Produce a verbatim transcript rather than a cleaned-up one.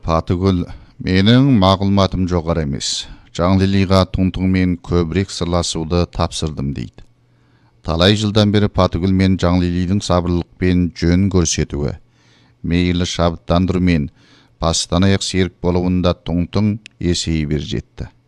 Патыгүл, менің мағлұматым жоғары емес. Жаңлилиға Тұңтұңмен көбірек сырласуды тапсырдым дейді. Талай жылдан бері Патыгүл мен Жаңлилидің сабырлықпен жөн көрсетуі, мейлі шабыттандырумен бастан аяқ серік болуында Тұңтұң есейе бер жетті.